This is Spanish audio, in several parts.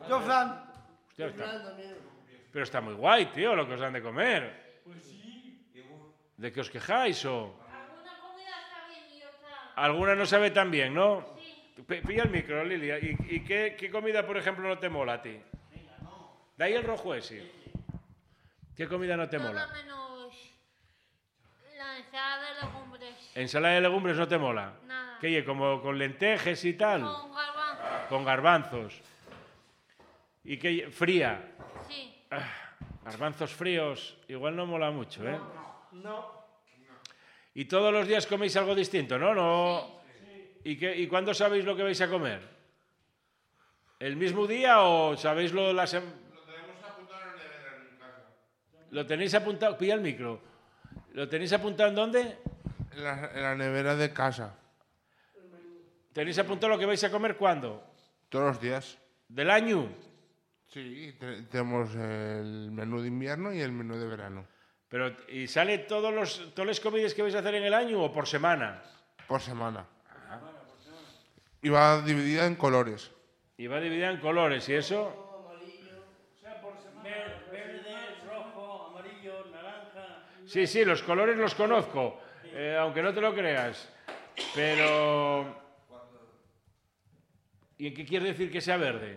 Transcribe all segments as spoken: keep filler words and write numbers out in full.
Yo, Fran. Hostia, está... Pero está muy guay, tío, lo que os dan de comer. Pues sí. ¿De qué os quejáis o...? Alguna comida está bien y otra... Alguna no sabe tan bien, ¿no? Sí. P- Pilla el micro, Lilia. ¿Y, y qué, qué comida, por ejemplo, no te mola a ti? Venga, no. De ahí el rojo ese. ¿Qué comida no te Todo mola? menos la ensalada de legumbres. ¿Ensalada de legumbres no te mola? Nada. ¿Qué oye, como con lentejas y tal? Con garbanzo. Con garbanzos. ¿Y qué fría? Sí. Ah, garbanzos fríos, igual no mola mucho, ¿eh? No. Y todos los días coméis algo distinto, ¿no? No. ¿Y, qué, ¿Y cuándo sabéis lo que vais a comer? ¿El mismo día o sabéis lo de la semana? Lo tenemos apuntado en la nevera en mi casa. ¿Lo tenéis apuntado? Pilla el micro. ¿Lo tenéis apuntado en dónde? En la, en la nevera de casa. ¿Tenéis apuntado lo que vais a comer cuándo? Todos los días. ¿Del año? Sí, te- tenemos el menú de invierno y el menú de verano. Pero, ¿y sale todos los, todas las comidas que vais a hacer en el año o por semana? Por semana. Y va dividida en colores. Y va dividida en colores, ¿y eso? O sea, por semana. Ver- Verde, rojo, amarillo, naranja. Sí, sí, los colores los conozco, eh, aunque no te lo creas. Pero... ¿Y en qué quiere decir que sea verde?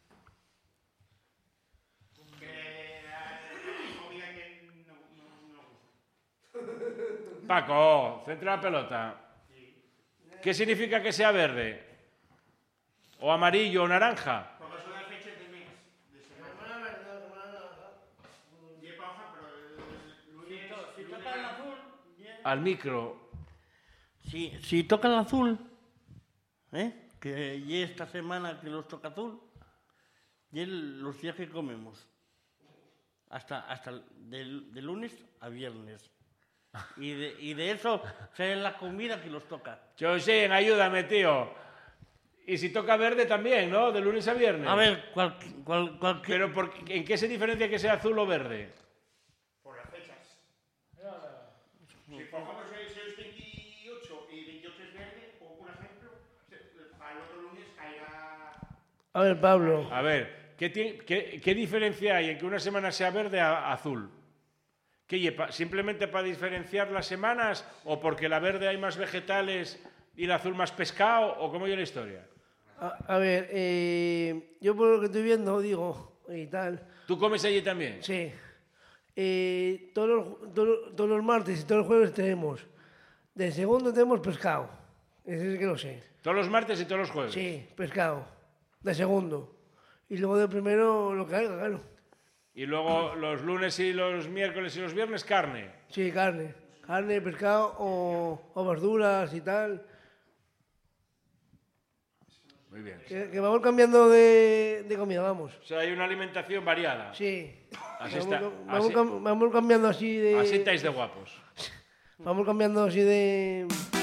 Paco, centra la pelota. ¿Qué significa que sea verde? ¿O amarillo o naranja? Porque son las fechas del mes, de semana. Lleva hoja, pero el lunes... Si, to- si toca el azul, bien. Al micro. Si, si toca el azul, ¿eh? Que y esta semana que los toca azul, y el- los días que comemos, hasta, hasta el- del- de lunes a viernes. Y de, y de eso sale la comida que los toca. José, ayúdame, tío. Y si toca verde también, ¿no? De lunes a viernes. A ver, cual, cual, cual- Pero ¿por qué- ¿en qué se diferencia que sea azul o verde? Por las fechas. Si por ejemplo si es veintiocho y veintiocho es verde, o por ejemplo, se- para el otro lunes caerá... A ver, Pablo. A ver, ¿qué, ti- qué- qué diferencia hay en que una semana sea verde a azul? ¿Qué lleva? ¿Simplemente para diferenciar las semanas o porque la verde hay más vegetales y la azul más pescado o cómo es la historia? A, a ver, eh, yo por lo que estoy viendo, digo, y tal, ¿Tú comes allí también? sí. Eh, todos, los, todos, todos los martes y todos los jueves tenemos. De segundo tenemos pescado. Ese es que lo sé. Todos los martes y todos los jueves. Sí, pescado. De segundo. Y luego de primero lo que haga, claro. Y luego los lunes y los miércoles y los viernes carne. Sí, carne. Carne, pescado o, o verduras y tal. Muy bien. Que, que vamos cambiando de, de comida, vamos. O sea, hay una alimentación variada. Sí. Así vamos, está. vamos, Así, cam- vamos cambiando así de... así estáis de guapos. Vamos cambiando así de...